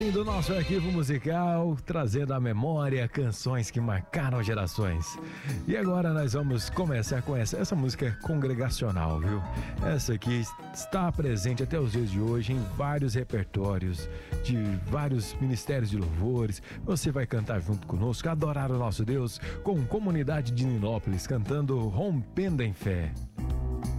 Do nosso arquivo musical, trazendo à memória canções que marcaram gerações. E agora nós vamos começar com essa música é congregacional, viu? Essa aqui está presente até os dias de hoje em vários repertórios de vários ministérios de louvores. Você vai cantar junto conosco, adorar o nosso Deus com Comunidade de Ninópolis, cantando Rompendo em Fé.